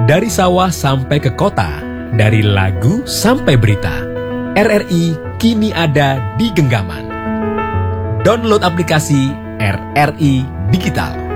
Dari sawah sampai ke kota, dari lagu sampai berita, RRI kini ada di genggaman. Download aplikasi RRI Digital.